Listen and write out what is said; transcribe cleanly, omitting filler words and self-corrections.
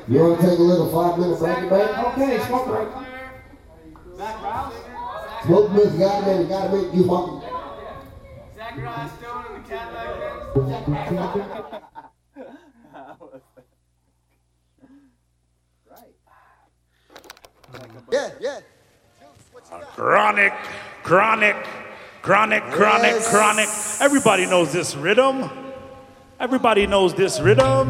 You want to take a little 5-minute break, man? Okay, smoke break. Smoke break, gotta make you walk. Zachariah Stone and the Cadillac. Yeah. Chronic. Everybody knows this rhythm.